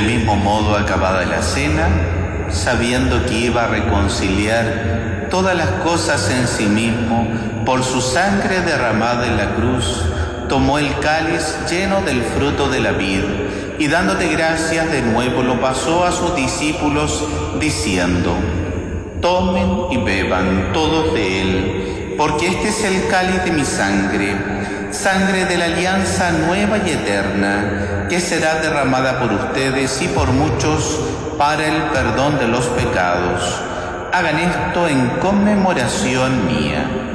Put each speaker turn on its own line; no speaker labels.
del mismo modo, acabada la cena, sabiendo que iba a reconciliar todas las cosas en sí mismo por su sangre derramada en la cruz, tomó el cáliz lleno del fruto de la vid y dándote gracias de nuevo lo pasó a sus discípulos diciendo: tomen y beban todos de él, porque este es el cáliz de mi sangre, sangre de la alianza nueva y eterna, que será derramada por ustedes y por muchos para el perdón de los pecados. Hagan esto en conmemoración mía.